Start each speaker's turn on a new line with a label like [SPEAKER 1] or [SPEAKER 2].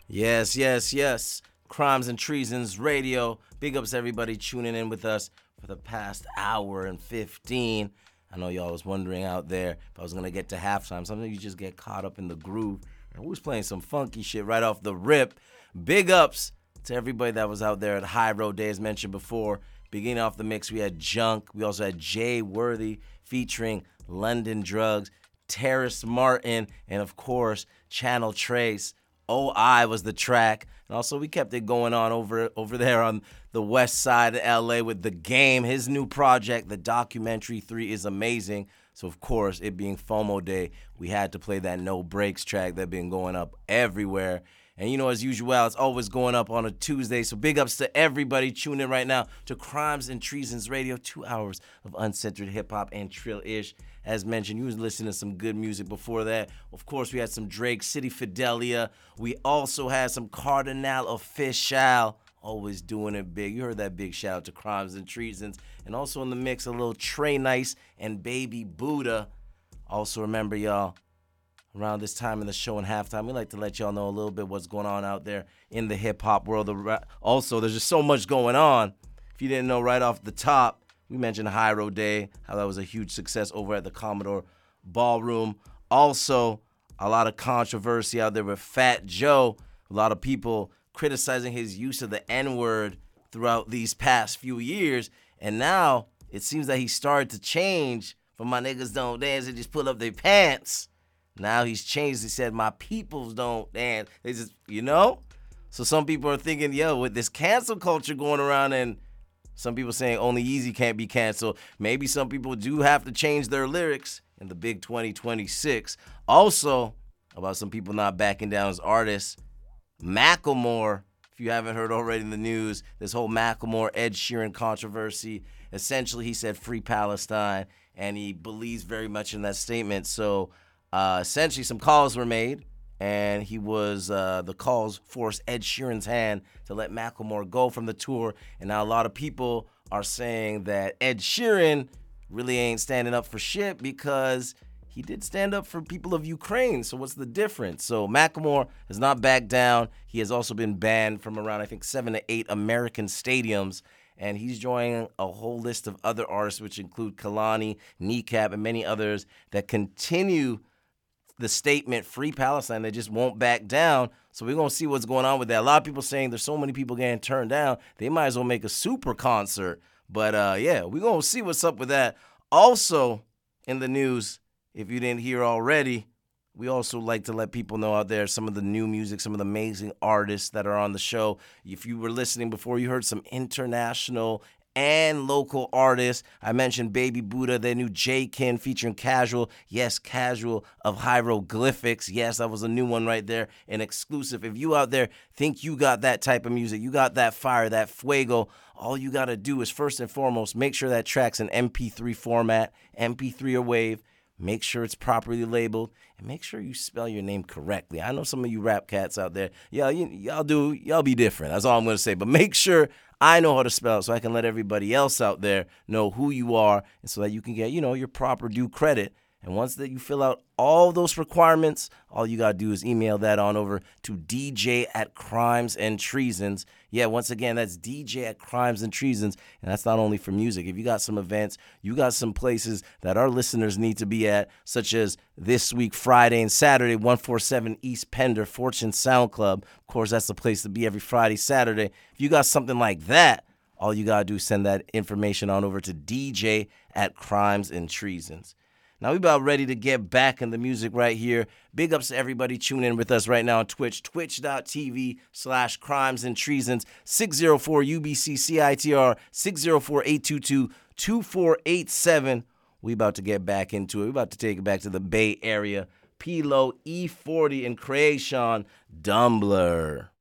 [SPEAKER 1] Yes, yes, yes. Crimes and Treasons Radio. Big ups to everybody tuning in with us for the past hour and 15. I know y'all was wondering out there if I was going to get to halftime. Sometimes you just get caught up in the groove. And we was playing some funky shit right off the rip. Big ups to everybody that was out there at High Road Day, as mentioned before. Beginning off the mix, we had Junk. We also had Jay Worthy featuring London Drugs, Terrace Martin, and of course, Channel Trace. OI was the track. And also, we kept it going on over there on the west side of LA with The Game. His new project, The Documentary 3, is amazing. So, of course, it being FOMO Day, we had to play that No Breaks track that been going up everywhere. And, you know, as usual, it's always going up on a Tuesday. So big ups to everybody tuning in right now to Crimes and Treasons Radio. 2 hours of uncensored hip-hop and trill-ish. As mentioned, you was listening to some good music before that. Of course, we had some Drake, City Fidelia. We also had some Cardinal Official. Always doing it big. You heard that big shout out to Crimes and Treasons. And also in the mix, a little Trey Nice and Baby Buddha. Also remember, y'all, around this time in the show and halftime, we like to let y'all know a little bit what's going on out there in the hip-hop world. Also, there's just so much going on. If you didn't know right off the top, we mentioned High Road Day, how that was a huge success over at the Commodore Ballroom. Also, a lot of controversy out there with Fat Joe. A lot of people criticizing his use of the N-word throughout these past few years. And now it seems that he started to change from my niggas don't dance and just pull up their pants. Now he's changed. He said, my peoples don't dance. They just, you know? So some people are thinking, yo, with this cancel culture going around and some people saying only Yeezy can't be canceled, maybe some people do have to change their lyrics in the big 2026. Also, about some people not backing down as artists, Macklemore, if you haven't heard already in the news, this whole Macklemore Ed Sheeran controversy, essentially he said free Palestine, and he believes very much in that statement. So essentially some calls were made, and the calls forced Ed Sheeran's hand to let Macklemore go from the tour. And now a lot of people are saying that Ed Sheeran really ain't standing up for shit because he did stand up for people of Ukraine. So what's the difference? So Macklemore has not backed down. He has also been banned from around, I think, 7 to 8 American stadiums. And he's joining a whole list of other artists, which include Kalani, Kneecap, and many others that continue the statement, free Palestine. They just won't back down. So we're going to see what's going on with that. A lot of people saying there's so many people getting turned down, they might as well make a super concert. But yeah, we're going to see what's up with that. Also in the news, if you didn't hear already, we also like to let people know out there some of the new music, some of the amazing artists that are on the show. If you were listening before, you heard some international and local artists. I mentioned Baby Buddha, their new J-Kin featuring Casual. Yes, Casual of Hieroglyphics. Yes, that was a new one right there, an exclusive. If you out there think you got that type of music, you got that fire, that fuego, all you got to do is first and foremost, make sure that track's in MP3 format, MP3 or WAV. Make sure it's properly labeled, and make sure you spell your name correctly. I know some of you rap cats out there, y'all be different. That's all I'm going to say. But make sure I know how to spell it so I can let everybody else out there know who you are, and so that you can get, your proper due credit. And once that you fill out all those requirements, all you got to do is email that on over to DJ at Crimes and Treasons. Yeah, once again, that's DJ at Crimes and Treasons. And that's not only for music. If you got some events, you got some places that our listeners need to be at, such as this week, Friday and Saturday, 147 East Pender, Fortune Sound Club. Of course, that's the place to be every Friday, Saturday. If you got something like that, all you got to do is send that information on over to DJ at Crimes and Treasons. Now, we about ready to get back in the music right here. Big ups to everybody tuning in with us right now on Twitch, twitch.tv/Crimes and Treasons, 604-UBC-CITR, 604-822-2487. We about to get back into it. We about to take it back to the Bay Area. P-Lo, E40, and Creation, Dumbler.